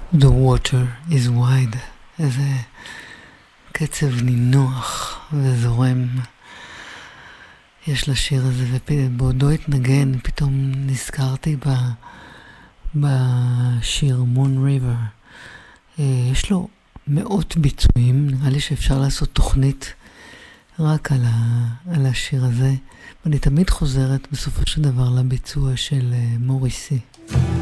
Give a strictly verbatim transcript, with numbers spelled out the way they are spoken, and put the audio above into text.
The water is wide. איזה קצב נינוח וזורם יש לשיר הזה, ובעודו התנגן פתאום נזכרתי ב... בשיר Moon River. יש לו מאות ביצועים, נראה לי שאפשר לעשות תוכנית רק על, ה... על השיר הזה, ואני תמיד חוזרת בסופו של דבר לביצוע של מוריסי.